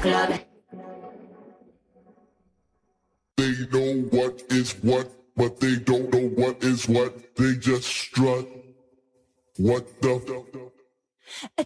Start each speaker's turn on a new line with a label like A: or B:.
A: club.
B: They know what is what, but they don't know what is what. They just strut. What the?